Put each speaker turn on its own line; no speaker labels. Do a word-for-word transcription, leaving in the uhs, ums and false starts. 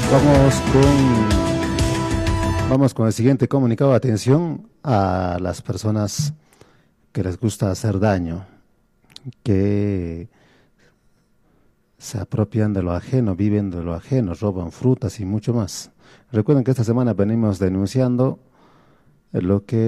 Vamos con, vamos con el siguiente comunicado. Atención a las personas que les gusta hacer daño, que se apropian de lo ajeno, viven de lo ajeno, roban frutas y mucho más. Recuerden que esta semana venimos denunciando lo que